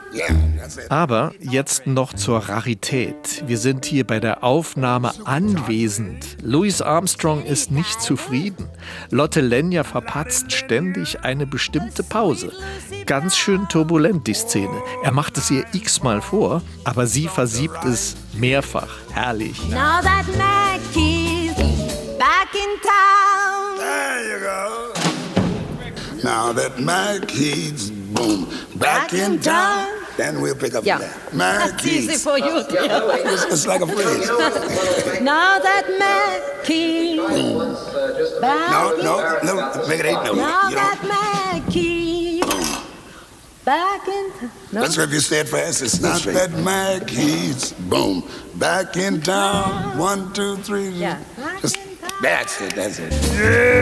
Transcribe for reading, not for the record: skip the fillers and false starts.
Aber jetzt noch zur Rarität. Wir sind hier bei der Aufnahme anwesend. Louis Armstrong ist nicht zufrieden. Lotte Lenya verpatzt ständig eine bestimmte Pause. Ganz schön turbulent die Szene. Er macht es ihr x-mal vor, aber sie versiebt es mehrfach. Herrlich. Now that Mackie's back in town. There you go. Now that Mackie's boom back in town. Then we'll pick up Yeah. that. That's easy Mackie's. for you. It's like a phrase. Now that Mackie's back in No, make it 8 notes. Now You that know, Mackie's back in town. No? that's if you say it fast. It's not that Mackie's boom back in town. 1, 2, 3. Yeah. Just, that's it. Yeah.